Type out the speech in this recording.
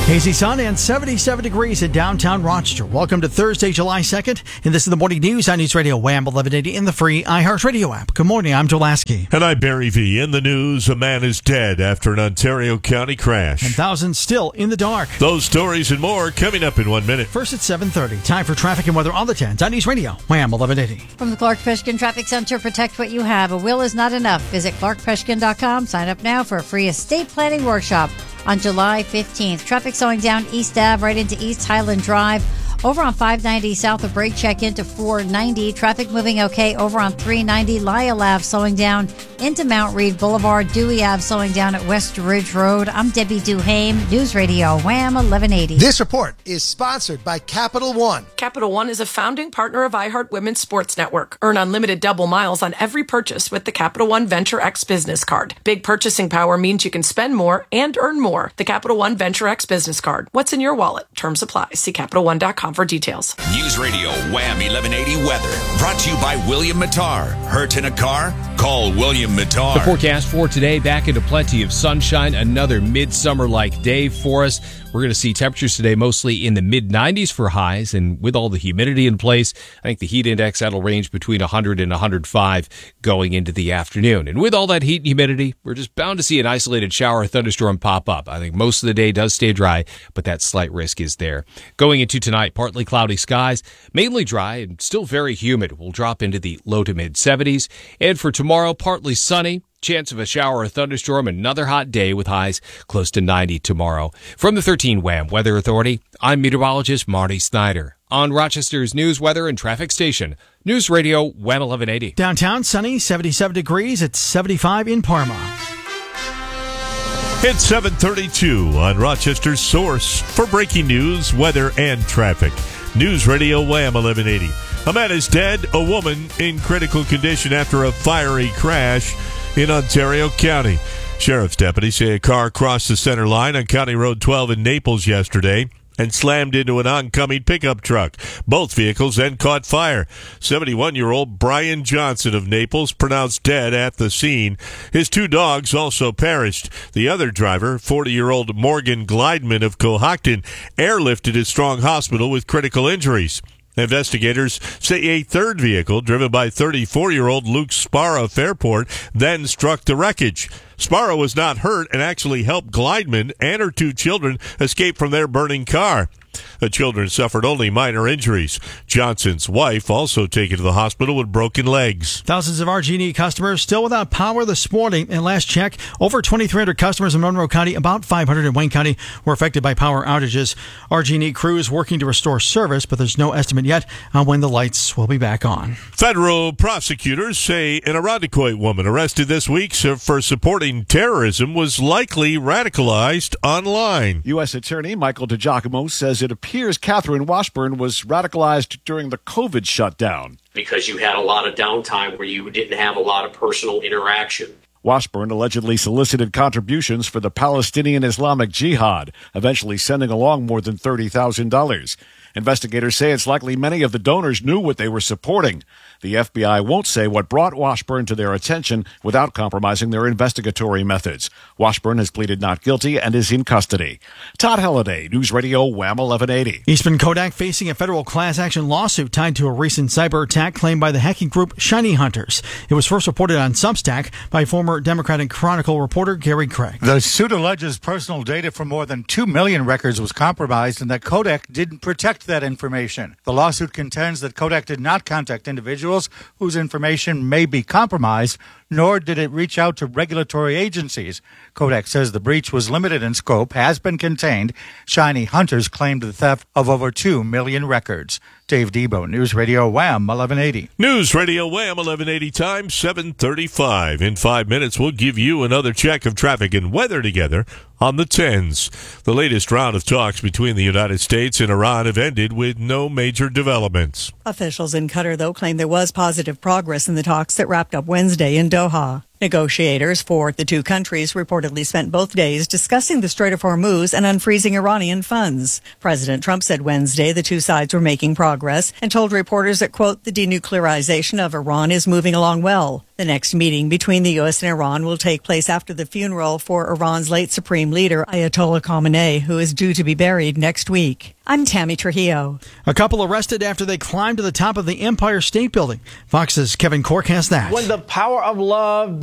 Hazy sun and 77 degrees in downtown Rochester. Welcome to Thursday, July 2nd, and this is the morning news on News Radio Wham 1180 in the free iHeartRadio app. Good morning, I'm Joe Lasky. And I'm Barry V. In the news, a man is dead after an Ontario County crash. And thousands still in the dark. Those stories and more coming up in 1 minute. First at 7:30, time for traffic and weather on the 10s on News Radio Wham 1180. From the Clark Peshkin Traffic Center, protect what you have. A will is not enough. Visit clarkpeshkin.com. Sign up now for a free estate planning workshop on July 15th. Traffic slowing down East Ave right into East Highland Drive. Over on 590 south of Brake Check into 490. Traffic moving okay over on 390. Lyle Ave slowing down into Mount Read Boulevard. Dewey Ave slowing down at West Ridge Road. I'm Debbie Duhame, News Radio Wham 1180. This report is sponsored by Capital One. Capital One is a founding partner of iHeart Women's Sports Network. Earn unlimited double miles on every purchase with the Capital One Venture X Business Card. Big purchasing power means you can spend more and earn more. The Capital One Venture X Business Card. What's in your wallet? Terms apply. See CapitalOne.com for details. News Radio Wham 1180 weather. Brought to you by William Mattar. Hurt in a car? Call William Mattar. The forecast for today, back into plenty of sunshine. Another midsummer-like day for us. We're going to see temperatures today mostly in the mid-90s for highs, and with all the humidity in place, I think the heat index, that'll range between 100 and 105 going into the afternoon. And with all that heat and humidity, we're just bound to see an isolated shower or thunderstorm pop up. I think most of the day does stay dry, but that slight risk is there. Going into tonight, partly cloudy skies, mainly dry and still very humid. We'll drop into the low to mid-70s. And for tomorrow, partly sunny. Chance of a shower or thunderstorm, another hot day with highs close to 90 tomorrow. From the 13 Wham Weather Authority, I'm meteorologist Marty Snyder. On Rochester's news, weather, and traffic station, News Radio Wham 1180. Downtown, sunny, 77 degrees. It's 75 in Parma. It's 7:32 on Rochester's source for breaking news, weather, and traffic. News Radio Wham 1180. A man is dead, a woman in critical condition after a fiery crash in Ontario County. Sheriff's deputies say a car crossed the center line on County Road 12 in Naples yesterday and slammed into an oncoming pickup truck. Both vehicles then caught fire. 71-year-old Brian Johnson of Naples pronounced dead at the scene. His two dogs also perished. The other driver, 40-year-old Morgan Glideman of Cohocton, airlifted to Strong Hospital with critical injuries. Investigators say a third vehicle, driven by 34-year-old Luke Sparrow of Fairport, then struck the wreckage. Sparrow was not hurt and actually helped Glideman and her two children escape from their burning car. The children suffered only minor injuries. Johnson's wife also taken to the hospital with broken legs. Thousands of RG&E customers still without power this morning. And last check, over 2,300 customers in Monroe County, about 500 in Wayne County, were affected by power outages. RG&E crews working to restore service, but there's no estimate yet on when the lights will be back on. Federal prosecutors say an Irondequoit woman arrested this week for supporting terrorism was likely radicalized online. U.S. Attorney Michael DiGiacomo says it appears Catherine Washburn was radicalized during the COVID shutdown. Because you had a lot of downtime where you didn't have a lot of personal interaction. Washburn allegedly solicited contributions for the Palestinian Islamic Jihad, eventually sending along more than $30,000. Investigators say it's likely many of the donors knew what they were supporting. The FBI won't say what brought Washburn to their attention without compromising their investigatory methods. Washburn has pleaded not guilty and is in custody. Todd Halliday, News Radio Wham 1180. Eastman Kodak facing a federal class action lawsuit tied to a recent cyber attack claimed by the hacking group Shiny Hunters. It was first reported on Substack by former Democratic Chronicle reporter Gary Craig. The suit alleges personal data from more than 2 million records was compromised and that Kodak didn't protect that information. The lawsuit contends that Kodak did not contact individuals whose information may be compromised, nor did it reach out to regulatory agencies. Kodak says the breach was limited in scope, has been contained. Shiny Hunters claimed the theft of over 2 million records. Dave Debo, News Radio Wham 1180. News Radio Wham 1180 time, 7:35. In 5 minutes, we'll give you another check of traffic and weather together on the 10s. The latest round of talks between the United States and Iran have ended with no major developments. Officials in Qatar, though, claim there was positive progress in the talks that wrapped up Wednesday in Doha. Negotiators for the two countries reportedly spent both days discussing the Strait of Hormuz and unfreezing Iranian funds. President Trump said Wednesday the two sides were making progress and told reporters that, quote, the denuclearization of Iran is moving along well. The next meeting between the U.S. and Iran will take place after the funeral for Iran's late supreme leader, Ayatollah Khamenei, who is due to be buried next week. I'm Tammy Trujillo. A couple arrested after they climbed to the top of the Empire State Building. Fox's Kevin Cork has that. When the power of love